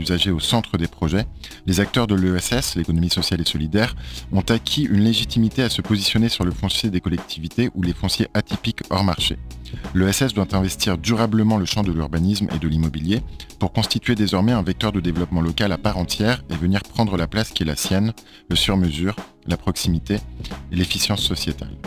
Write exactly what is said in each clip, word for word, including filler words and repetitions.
l'usager au centre des projets, les acteurs de l'E S S, l'économie sociale et solidaire, ont acquis une légitimité à se positionner sur le foncier des collectivités ou les fonciers atypiques hors marché. L'E S S doit investir durablement le champ de l'urbanisme et de l'immobilier pour constituer désormais un vecteur de développement local à part entière et venir prendre la place qui est la sienne, le sur-mesure, la proximité et l'efficience sociétale.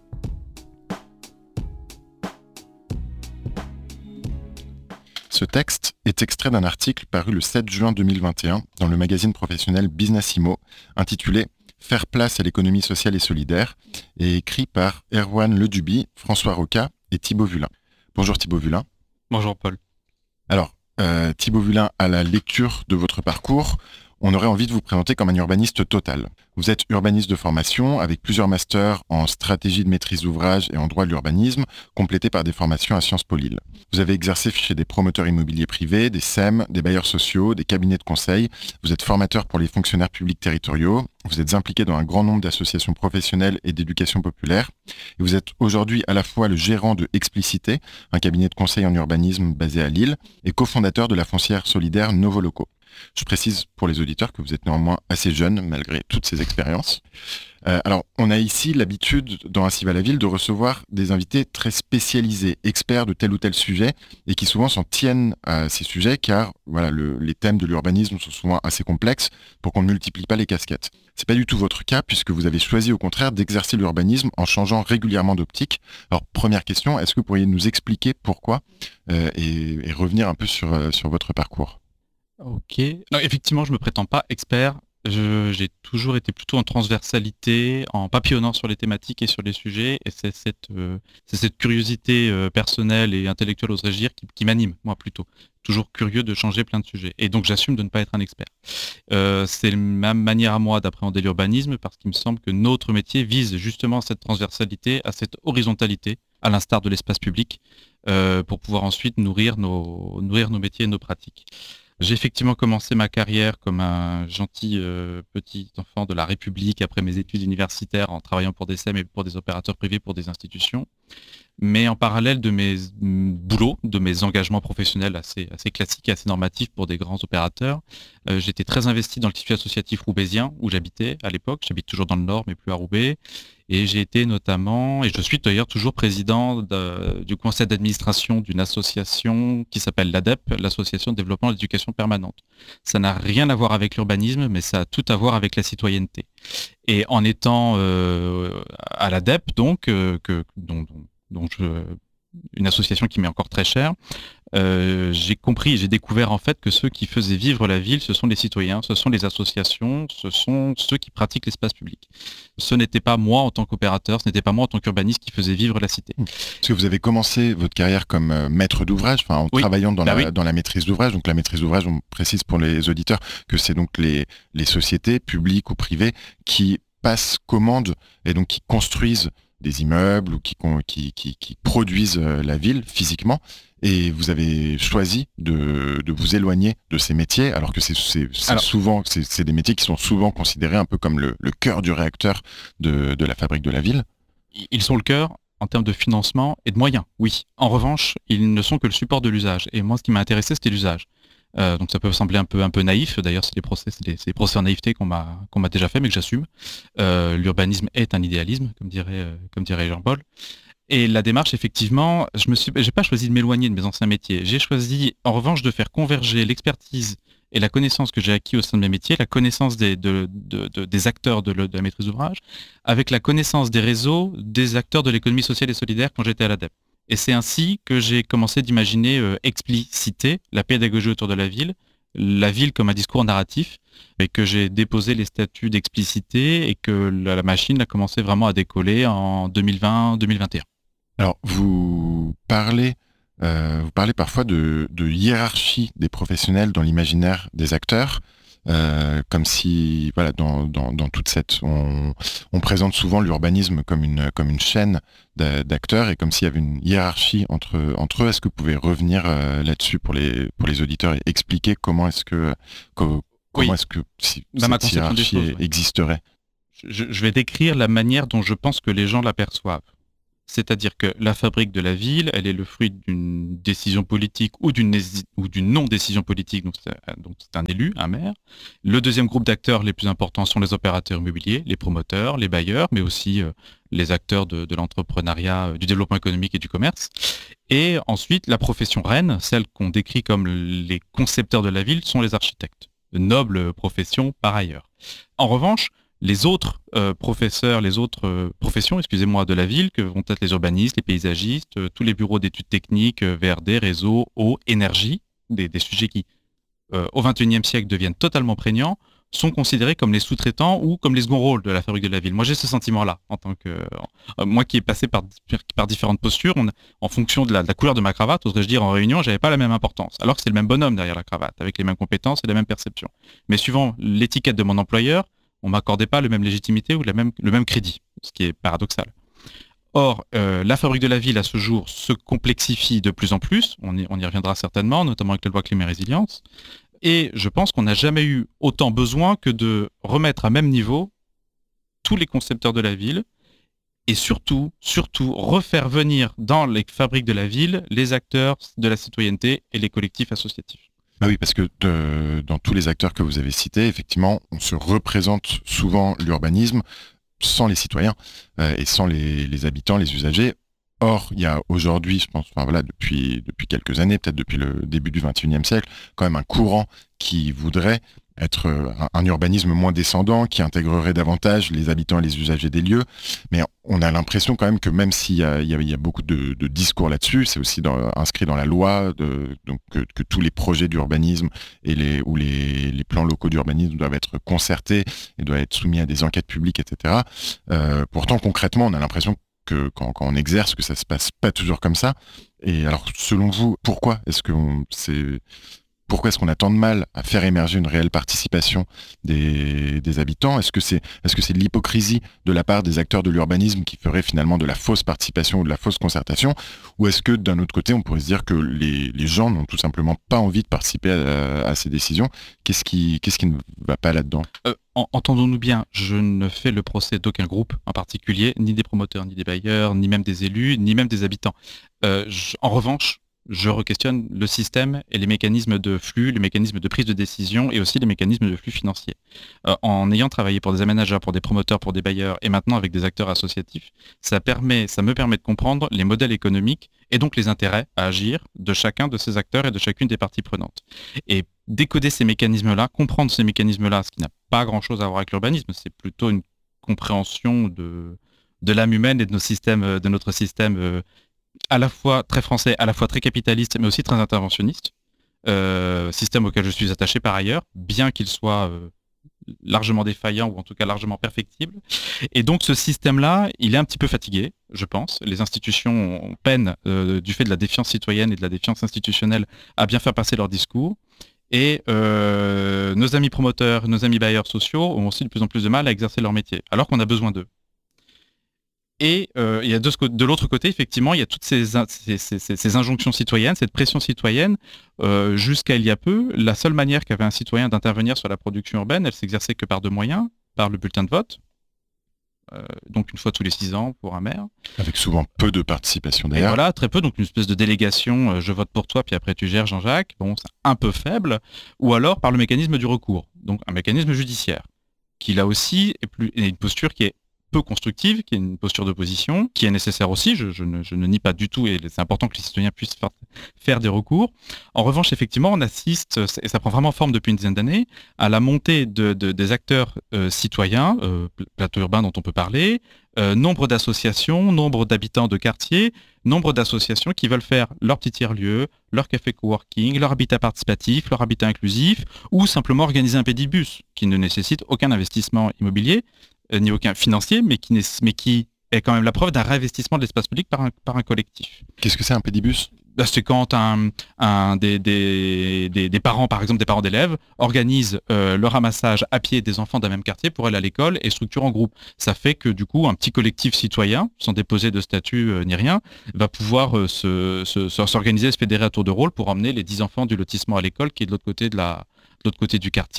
Ce texte est extrait d'un article paru le sept juin deux mille vingt et un dans le magazine professionnel Businessimo, intitulé « Faire place à l'économie sociale et solidaire » et écrit par Erwan Leduby, François Roca et Thibaut Vulin. Bonjour Thibaut Vulin. Bonjour Paul. Alors, euh, Thibaut Vulin, à la lecture de votre parcours, on aurait envie de vous présenter comme un urbaniste total. Vous êtes urbaniste de formation, avec plusieurs masters en stratégie de maîtrise d'ouvrage et en droit de l'urbanisme, complétés par des formations à Sciences Po Lille. Vous avez exercé chez des promoteurs immobiliers privés, des S E M, des bailleurs sociaux, des cabinets de conseil. Vous êtes formateur pour les fonctionnaires publics territoriaux. Vous êtes impliqué dans un grand nombre d'associations professionnelles et d'éducation populaire. Et vous êtes aujourd'hui à la fois le gérant de Explicité, un cabinet de conseil en urbanisme basé à Lille, et cofondateur de la foncière solidaire Novo Locaux. Je précise pour les auditeurs que vous êtes néanmoins assez jeune malgré toutes ces expériences. Euh, alors, on a ici l'habitude dans Ainsi va la ville de recevoir des invités très spécialisés, experts de tel ou tel sujet et qui souvent s'en tiennent à ces sujets car voilà, le, les thèmes de l'urbanisme sont souvent assez complexes pour qu'on ne multiplie pas les casquettes. C'est pas du tout votre cas puisque vous avez choisi au contraire d'exercer l'urbanisme en changeant régulièrement d'optique. Alors, première question, est-ce que vous pourriez nous expliquer pourquoi euh, et, et revenir un peu sur, euh, sur votre parcours ? Ok. Non, effectivement, je me prétends pas expert. Je, j'ai toujours été plutôt en transversalité, en papillonnant sur les thématiques et sur les sujets. Et c'est cette, euh, c'est cette curiosité euh, personnelle et intellectuelle, oserais-je dire, qui, qui m'anime, moi plutôt. Toujours curieux de changer plein de sujets. Et donc, j'assume de ne pas être un expert. Euh, c'est ma manière à moi d'appréhender l'urbanisme parce qu'il me semble que notre métier vise justement à cette transversalité, à cette horizontalité, à l'instar de l'espace public, euh, pour pouvoir ensuite nourrir nos, nourrir nos métiers et nos pratiques. J'ai effectivement commencé ma carrière comme un gentil euh, petit enfant de la République après mes études universitaires en travaillant pour des S E M et pour des opérateurs privés pour des institutions. Mais en parallèle de mes boulots, de mes engagements professionnels assez, assez classiques et assez normatifs pour des grands opérateurs, euh, j'étais très investi dans le tissu associatif roubaisien où j'habitais à l'époque. J'habite toujours dans le Nord mais plus à Roubaix. Et j'ai été notamment, et je suis d'ailleurs toujours président de, du conseil d'administration d'une association qui s'appelle l'A D E P, l'Association de développement de l'éducation permanente. Ça n'a rien à voir avec l'urbanisme, mais ça a tout à voir avec la citoyenneté. Et en étant euh, à l'A D E P, donc, euh, que, dont, dont, dont je, une association qui m'est encore très chère, Euh, j'ai compris et j'ai découvert en fait que ceux qui faisaient vivre la ville, ce sont les citoyens, ce sont les associations, ce sont ceux qui pratiquent l'espace public. Ce n'était pas moi en tant qu'opérateur, ce n'était pas moi en tant qu'urbaniste qui faisait vivre la cité. Parce que vous avez commencé votre carrière comme euh, maître d'ouvrage, enfin en oui. travaillant dans, bah la, oui. dans la maîtrise d'ouvrage. Donc la maîtrise d'ouvrage, on précise pour les auditeurs que c'est donc les, les sociétés publiques ou privées qui passent commande et donc qui construisent des immeubles ou qui, qui, qui, qui produisent la ville physiquement. Et vous avez choisi de, de vous éloigner de ces métiers, alors que c'est, c'est, c'est alors, souvent, c'est, c'est des métiers qui sont souvent considérés un peu comme le, le cœur du réacteur de, de la fabrique de la ville. Ils sont le cœur en termes de financement et de moyens, oui. En revanche, ils ne sont que le support de l'usage. Et moi, ce qui m'a intéressé, c'était l'usage. Euh, donc ça peut sembler un peu un peu naïf. D'ailleurs, c'est des procès, c'est des, c'est des procès en naïveté qu'on m'a qu'on m'a déjà fait, mais que j'assume. Euh, l'urbanisme est un idéalisme, comme dirait euh, comme dirait Jean-Paul. Et la démarche, effectivement, je me suis, j'ai pas choisi de m'éloigner de mes anciens métiers. J'ai choisi, en revanche, de faire converger l'expertise et la connaissance que j'ai acquis au sein de mes métiers, la connaissance des, de, de, de, des acteurs de, le, de la maîtrise d'ouvrage, avec la connaissance des réseaux des acteurs de l'économie sociale et solidaire quand j'étais à l'A D E P. Et c'est ainsi que j'ai commencé d'imaginer euh, Explicité, la pédagogie autour de la ville, la ville comme un discours narratif, et que j'ai déposé les statuts d'Explicité et que la, la machine a commencé vraiment à décoller en deux mille vingt deux mille vingt et un. Alors, vous parlez, euh, vous parlez parfois de, de hiérarchie des professionnels dans l'imaginaire des acteurs, euh, comme si, voilà, dans, dans, dans toute cette, on, on présente souvent l'urbanisme comme une, comme une chaîne d'acteurs et comme s'il y avait une hiérarchie entre, entre eux. Est-ce que vous pouvez revenir euh, là-dessus pour les, pour les auditeurs et expliquer comment est-ce que, comment oui. est-ce que si, bah, cette hiérarchie choses, existerait ? je, je vais décrire la manière dont je pense que les gens l'aperçoivent. C'est-à-dire que la fabrique de la ville, elle est le fruit d'une décision politique ou d'une, hési- ou d'une non-décision politique, donc c'est, donc c'est un élu, un maire. Le deuxième groupe d'acteurs les plus importants sont les opérateurs immobiliers, les promoteurs, les bailleurs, mais aussi euh, les acteurs de, de l'entrepreneuriat, euh, du développement économique et du commerce. Et ensuite, la profession reine, celle qu'on décrit comme les concepteurs de la ville, sont les architectes. De noble profession par ailleurs. En revanche, les autres euh, professeurs, les autres euh, professions, excusez-moi, de la ville, que vont être les urbanistes, les paysagistes, euh, tous les bureaux d'études techniques, euh, V R D, réseau, eau, énergie, des, des sujets qui, euh, au vingt et unième siècle, deviennent totalement prégnants, sont considérés comme les sous-traitants ou comme les seconds rôles de la fabrique de la ville. Moi, j'ai ce sentiment-là, en tant que euh, moi qui ai passé par, par différentes postures, on, en fonction de la, de la couleur de ma cravate, oserais-je dire, en réunion, j'avais pas la même importance, alors que c'est le même bonhomme derrière la cravate, avec les mêmes compétences et la même perception. Mais suivant l'étiquette de mon employeur, on m'accordait pas le même légitimité ou la même, le même crédit, ce qui est paradoxal. Or, euh, la fabrique de la ville, à ce jour, se complexifie de plus en plus, on y, on y reviendra certainement, notamment avec la loi climat et résilience, et je pense qu'on n'a jamais eu autant besoin que de remettre à même niveau tous les concepteurs de la ville, et surtout, surtout, refaire venir dans les fabriques de la ville les acteurs de la citoyenneté et les collectifs associatifs. Bah oui, parce que de- dans tous les acteurs que vous avez cités, effectivement, on se représente souvent l'urbanisme sans les citoyens euh, et sans les, les habitants, les usagers. Or, il y a aujourd'hui, je pense, enfin voilà, depuis, depuis quelques années, peut-être depuis le début du vingt et unième siècle, quand même un courant qui voudrait être euh, un, un urbanisme moins descendant, qui intégrerait davantage les habitants et les usagers des lieux. Mais on a l'impression quand même que même s'il y a, il y a, il y a beaucoup de, de discours là-dessus, c'est aussi dans, inscrit dans la loi, de, donc que, que tous les projets d'urbanisme et les, ou les, les plans locaux d'urbanisme doivent être concertés et doivent être soumis à des enquêtes publiques, et cetera. Euh, pourtant, concrètement, on a l'impression que quand, quand on exerce, que ça se passe pas toujours comme ça. Et alors, selon vous, pourquoi est-ce que on, c'est pourquoi est-ce qu'on a tant de mal à faire émerger une réelle participation des, des habitants? Est-ce que c'est est-ce que c'est de l'hypocrisie de la part des acteurs de l'urbanisme qui ferait finalement de la fausse participation ou de la fausse concertation? Ou est-ce que d'un autre côté, on pourrait se dire que les, les gens n'ont tout simplement pas envie de participer à, à ces décisions? Qu'est-ce qui, qu'est-ce qui ne va pas là-dedans? Euh, en- entendons-nous bien, je ne fais le procès d'aucun groupe en particulier, ni des promoteurs, ni des bailleurs, ni même des élus, ni même des habitants. Euh, je- en revanche, je re-questionne le système et les mécanismes de flux, les mécanismes de prise de décision et aussi les mécanismes de flux financiers. Euh, en ayant travaillé pour des aménageurs, pour des promoteurs, pour des bailleurs et maintenant avec des acteurs associatifs, ça permet, ça me permet de comprendre les modèles économiques et donc les intérêts à agir de chacun de ces acteurs et de chacune des parties prenantes. Et décoder ces mécanismes-là, comprendre ces mécanismes-là, ce qui n'a pas grand-chose à voir avec l'urbanisme, c'est plutôt une compréhension de, de l'âme humaine et de, nos systèmes, de notre système euh, à la fois très français, à la fois très capitaliste, mais aussi très interventionniste. Euh, système auquel je suis attaché par ailleurs, bien qu'il soit euh, largement défaillant ou en tout cas largement perfectible. Et donc ce système-là, il est un petit peu fatigué, je pense. Les institutions peinent, euh, du fait de la défiance citoyenne et de la défiance institutionnelle, à bien faire passer leur discours. Et euh, nos amis promoteurs, nos amis bailleurs sociaux ont aussi de plus en plus de mal à exercer leur métier, alors qu'on a besoin d'eux. Et euh, il y a de, ce, de l'autre côté, effectivement, il y a toutes ces, ces, ces, ces injonctions citoyennes, cette pression citoyenne. Euh, jusqu'à il y a peu, la seule manière qu'avait un citoyen d'intervenir sur la production urbaine, elle s'exerçait que par deux moyens, par le bulletin de vote, euh, donc une fois tous les six ans pour un maire. Avec souvent peu de participation d'ailleurs. Et voilà, très peu, donc une espèce de délégation, euh, je vote pour toi, puis après tu gères Jean-Jacques, bon, c'est un peu faible. Ou alors par le mécanisme du recours, donc un mécanisme judiciaire, qui là aussi est, plus, est une posture qui est peu constructive, qui est une posture d'opposition, qui est nécessaire aussi, je, je, ne, je ne nie pas du tout, et c'est important que les citoyens puissent faire, faire des recours. En revanche, effectivement, on assiste, et ça prend vraiment forme depuis une dizaine d'années, à la montée de, de, des acteurs euh, citoyens, euh, plateau urbain dont on peut parler, euh, nombre d'associations, nombre d'habitants de quartiers, nombre d'associations qui veulent faire leur petit tiers-lieu, leur café coworking, leur habitat participatif, leur habitat inclusif, ou simplement organiser un pédibus, qui ne nécessite aucun investissement immobilier, ni aucun financier, mais qui, mais qui est quand même la preuve d'un réinvestissement de l'espace public par un, par un collectif. Qu'est-ce que c'est un pédibus ? C'est quand un, un des, des, des, des parents, par exemple des parents d'élèves, organisent euh, le ramassage à pied des enfants d'un même quartier pour aller à l'école et structure en groupe. Ça fait que du coup, un petit collectif citoyen, sans déposer de statut euh, ni rien, va pouvoir euh, se, se, s'organiser et se fédérer à tour de rôle pour emmener les dix enfants du lotissement à l'école qui est de l'autre côté, de la, de l'autre côté du quartier,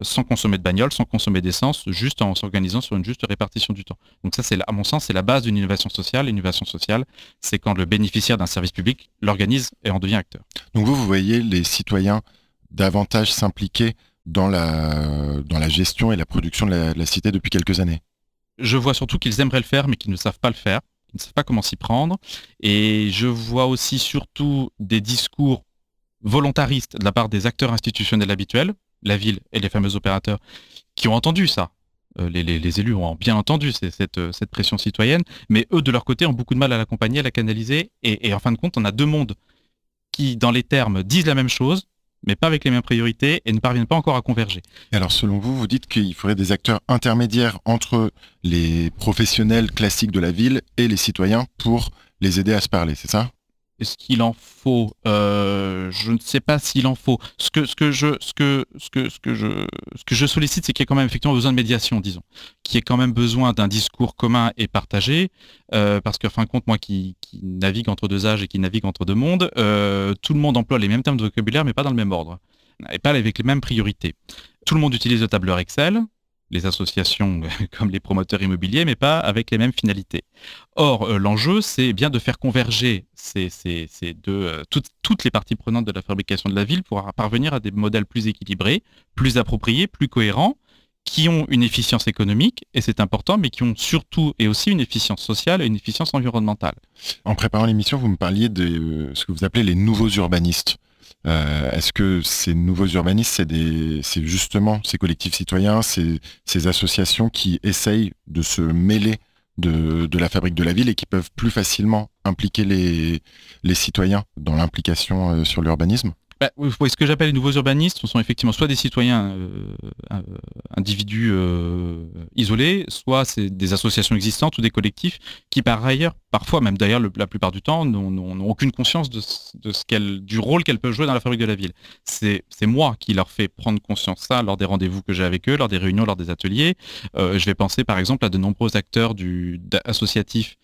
sans consommer de bagnole, sans consommer d'essence, juste en s'organisant sur une juste répartition du temps. Donc ça, c'est, à mon sens, c'est la base d'une innovation sociale. L'innovation sociale, c'est quand le bénéficiaire d'un service public l'organise et en devient acteur. Donc vous, vous voyez les citoyens davantage s'impliquer dans la, dans la gestion et la production de la, de la cité depuis quelques années? Je vois surtout qu'ils aimeraient le faire, mais qu'ils ne savent pas le faire, qu'ils ne savent pas comment s'y prendre. Et je vois aussi surtout des discours volontaristes de la part des acteurs institutionnels habituels, la ville et les fameux opérateurs, qui ont entendu ça. Euh, les, les, les élus ont bien entendu cette, cette, cette pression citoyenne, mais eux, de leur côté, ont beaucoup de mal à l'accompagner, à la canaliser. Et, et en fin de compte, on a deux mondes qui, dans les termes, disent la même chose, mais pas avec les mêmes priorités et ne parviennent pas encore à converger. Et alors, selon vous, vous dites qu'il faudrait des acteurs intermédiaires entre les professionnels classiques de la ville et les citoyens pour les aider à se parler, c'est ça? Est-ce qu'il en faut euh, Je ne sais pas s'il en faut. Ce que, ce que, je, ce que, ce que, ce que, je, ce que je sollicite, c'est qu'il y ait quand même effectivement besoin de médiation, disons. Qu'il y ait quand même besoin d'un discours commun et partagé. Euh, parce qu'en fin de compte, moi qui, qui navigue entre deux âges et qui navigue entre deux mondes, euh, tout le monde emploie les mêmes termes de vocabulaire, mais pas dans le même ordre. Et pas avec les mêmes priorités. Tout le monde utilise le tableur Excel, les associations comme les promoteurs immobiliers, mais pas avec les mêmes finalités. Or, euh, l'enjeu, c'est bien de faire converger ces, ces, ces deux, euh, toutes, toutes les parties prenantes de la fabrication de la ville pour parvenir à des modèles plus équilibrés, plus appropriés, plus cohérents, qui ont une efficience économique, et c'est important, mais qui ont surtout et aussi une efficience sociale et une efficience environnementale. En préparant l'émission, vous me parliez de euh, ce que vous appelez les nouveaux urbanistes. Euh, est-ce que ces nouveaux urbanistes, c'est, des, c'est justement ces collectifs citoyens, ces, ces associations qui essayent de se mêler de, de la fabrique de la ville et qui peuvent plus facilement impliquer les, les citoyens dans l'implication euh, sur l'urbanisme? Bah, oui, ce que j'appelle les nouveaux urbanistes, ce sont effectivement soit des citoyens euh, euh, individus euh, isolés, soit c'est des associations existantes ou des collectifs qui par ailleurs, parfois même d'ailleurs le, la plupart du temps, n'ont, n'ont aucune conscience de, de ce qu'elle, du rôle qu'elles peuvent jouer dans la fabrique de la ville. C'est, c'est moi qui leur fais prendre conscience de ça lors des rendez-vous que j'ai avec eux, lors des réunions, lors des ateliers. Euh, je vais penser par exemple à de nombreux acteurs du, associatifs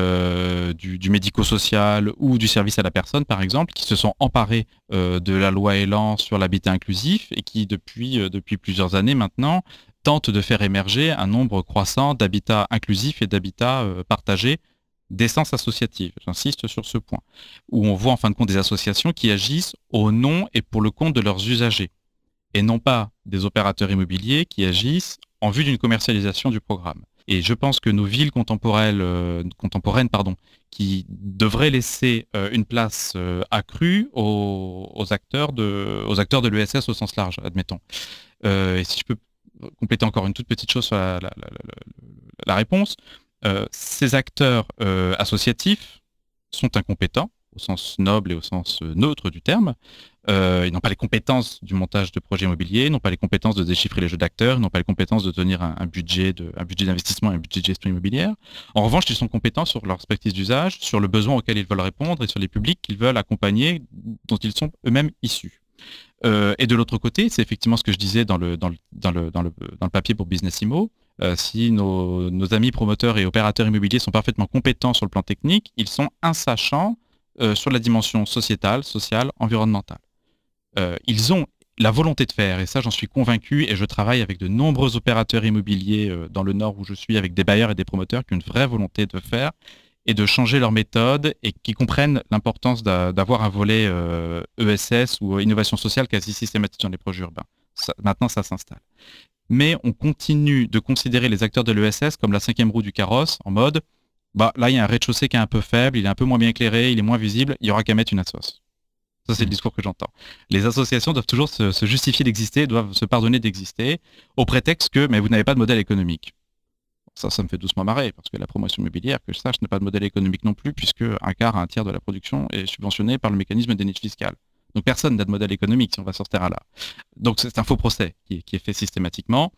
Euh, du, du médico-social ou du service à la personne, par exemple, qui se sont emparés euh, de la loi Elan sur l'habitat inclusif et qui, depuis, euh, depuis plusieurs années maintenant, tentent de faire émerger un nombre croissant d'habitats inclusifs et d'habitats euh, partagés d'essence associative. J'insiste sur ce point, où on voit en fin de compte des associations qui agissent au nom et pour le compte de leurs usagers, et non pas des opérateurs immobiliers qui agissent en vue d'une commercialisation du programme. Et je pense que nos villes contemporaines, euh, contemporaines pardon, qui devraient laisser euh, une place euh, accrue aux, aux, acteurs de, aux acteurs de l'E S S au sens large, admettons. Euh, et si je peux compléter encore une toute petite chose sur la, la, la, la, la réponse, euh, ces acteurs euh, associatifs sont incompétents, au sens noble et au sens neutre du terme. Euh, ils n'ont pas les compétences du montage de projets immobiliers, ils n'ont pas les compétences de déchiffrer les jeux d'acteurs, ils n'ont pas les compétences de tenir un, un, budget, de, un budget d'investissement et un budget de gestion immobilière. En revanche, ils sont compétents sur leur expertise d'usage, sur le besoin auquel ils veulent répondre et sur les publics qu'ils veulent accompagner, dont ils sont eux-mêmes issus. Euh, et de l'autre côté, c'est effectivement ce que je disais dans le, dans le, dans le, dans le, dans le papier pour Business Immo. Euh, si nos, nos amis promoteurs et opérateurs immobiliers sont parfaitement compétents sur le plan technique, ils sont insachants euh, sur la dimension sociétale, sociale, environnementale. Euh, ils ont la volonté de faire, et ça j'en suis convaincu, et je travaille avec de nombreux opérateurs immobiliers euh, dans le Nord où je suis, avec des bailleurs et des promoteurs qui ont une vraie volonté de faire et de changer leur méthode et qui comprennent l'importance d'a, d'avoir un volet euh, E S S ou innovation sociale quasi systématique dans les projets urbains. Ça, maintenant ça s'installe. Mais on continue de considérer les acteurs de l'E S S comme la cinquième roue du carrosse, en mode, bah là il y a un rez-de-chaussée qui est un peu faible, il est un peu moins bien éclairé, il est moins visible, il y aura qu'à mettre une assoce. Ça, c'est le discours que j'entends. Les associations doivent toujours se, se justifier d'exister, doivent se pardonner d'exister, au prétexte que mais vous n'avez pas de modèle économique. Ça, ça me fait doucement marrer, parce que la promotion immobilière, que je sache, n'a pas de modèle économique non plus, puisque un quart à un tiers de la production est subventionné par le mécanisme des niches fiscales. Donc personne n'a de modèle économique si on va sur ce terrain-là. Donc c'est un faux procès qui est, qui est fait systématiquement.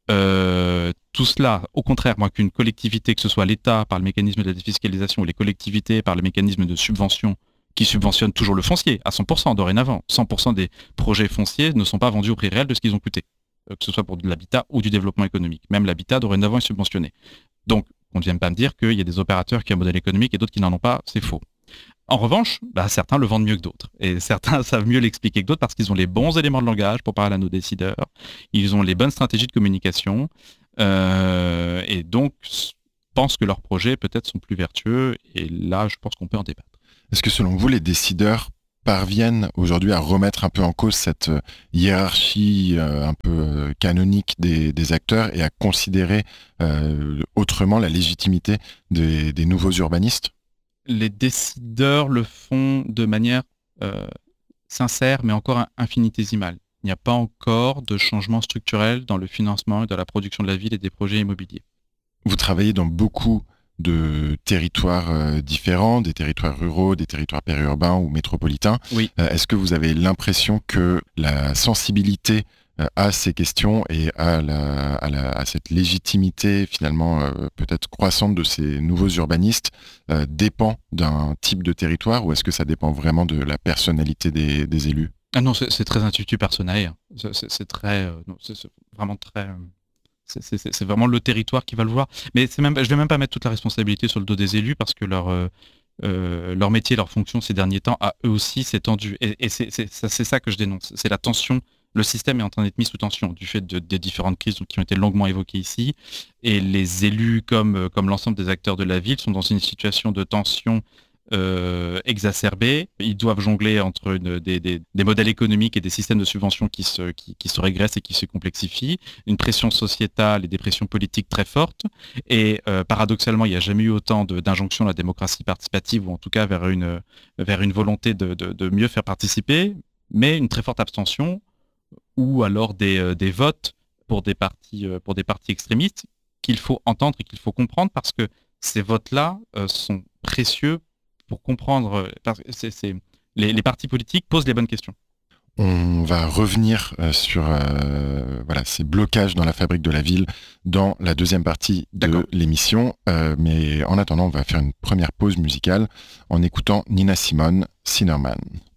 Euh, tout cela, au contraire, moi, qu'une collectivité, que ce soit l'État par le mécanisme de la défiscalisation ou les collectivités par le mécanisme de subvention, qui subventionne toujours le foncier à cent pour cent dorénavant. cent pour cent des projets fonciers ne sont pas vendus au prix réel de ce qu'ils ont coûté, que ce soit pour de l'habitat ou du développement économique. Même l'habitat dorénavant est subventionné. Donc, on ne vient pas me dire qu'il y a des opérateurs qui ont un modèle économique et d'autres qui n'en ont pas, c'est faux. En revanche, bah, certains le vendent mieux que d'autres. Et certains savent mieux l'expliquer que d'autres parce qu'ils ont les bons éléments de langage pour parler à nos décideurs. Ils ont les bonnes stratégies de communication. Euh, et donc, pensent que leurs projets peut-être sont plus vertueux. Et là, je pense qu'on peut en débattre. Est-ce que selon vous, les décideurs parviennent aujourd'hui à remettre un peu en cause cette hiérarchie euh, un peu euh, canonique des, des acteurs et à considérer euh, autrement la légitimité des, des nouveaux urbanistes ? Les décideurs le font de manière euh, sincère, mais encore infinitésimale. Il n'y a pas encore de changement structurel dans le financement et dans la production de la ville et des projets immobiliers. Vous travaillez dans beaucoup de territoires euh, différents, des territoires ruraux, des territoires périurbains ou métropolitains. Oui. Euh, est-ce que vous avez l'impression que la sensibilité euh, à ces questions et à, la, à, la, à cette légitimité finalement euh, peut-être croissante de ces nouveaux urbanistes euh, dépend d'un type de territoire, ou est-ce que ça dépend vraiment de la personnalité des, des élus ? Ah non, c'est, c'est très institut personnel. C'est, c'est, c'est très, euh, non, c'est, c'est vraiment très... Euh... C'est, c'est, c'est vraiment le territoire qui va le voir. Mais c'est même, je ne vais même pas mettre toute la responsabilité sur le dos des élus parce que leur, euh, euh, leur métier, leur fonction ces derniers temps a eux aussi s'est tendu. Et, et c'est, c'est, c'est, c'est ça que je dénonce. C'est la tension. Le système est en train d'être mis sous tension du fait de, des différentes crises qui ont été longuement évoquées ici. Et les élus, comme, comme l'ensemble des acteurs de la ville, sont dans une situation de tension Euh, exacerbés. Ils doivent jongler entre une, des, des, des modèles économiques et des systèmes de subvention qui se, qui, qui se régressent et qui se complexifient, une pression sociétale et des pressions politiques très fortes. Et euh, paradoxalement, il n'y a jamais eu autant de, d'injonctions à la démocratie participative, ou en tout cas vers une, vers une volonté de, de, de mieux faire participer, mais une très forte abstention, ou alors des, des votes pour des partis, pour des partis extrémistes qu'il faut entendre et qu'il faut comprendre, parce que ces votes-là euh, sont précieux pour comprendre, parce que c'est, c'est, les, les partis politiques posent les bonnes questions. On va revenir euh, sur euh, voilà, ces blocages dans la fabrique de la ville dans la deuxième partie de D'accord. l'émission. Euh, mais en attendant, on va faire une première pause musicale en écoutant Nina Simone, Sinnerman.